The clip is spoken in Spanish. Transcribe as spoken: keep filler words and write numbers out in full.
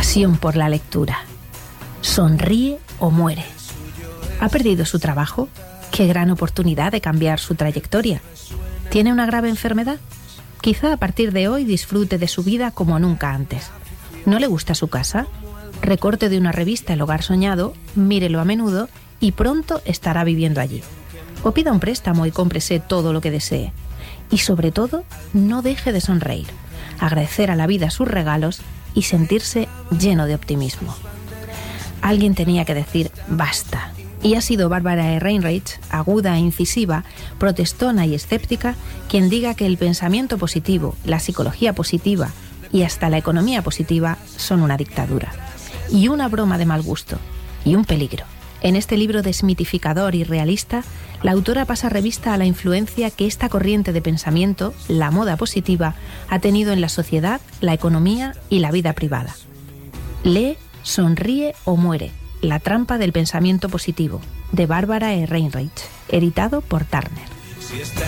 pasión por la lectura. Sonríe o muere. ¿Ha perdido su trabajo? ¡Qué gran oportunidad de cambiar su trayectoria! ¿Tiene una grave enfermedad? Quizá a partir de hoy disfrute de su vida como nunca antes. ¿No le gusta su casa? Recorte de una revista El Hogar Soñado, mírelo a menudo y pronto estará viviendo allí. O pida un préstamo y cómprese todo lo que desee. Y sobre todo, no deje de sonreír, agradecer a la vida sus regalos y sentirse lleno de optimismo. Alguien tenía que decir basta. Y ha sido Bárbara Ehrenreich, aguda e incisiva, protestona y escéptica, quien diga que el pensamiento positivo, la psicología positiva y hasta la economía positiva son una dictadura. Y una broma de mal gusto. Y un peligro. En este libro desmitificador y realista, la autora pasa revista a la influencia que esta corriente de pensamiento, la moda positiva, ha tenido en la sociedad, la economía y la vida privada. Lee Sonríe o muere. La trampa del pensamiento positivo, de Bárbara Ehrenreich, editado por Turner.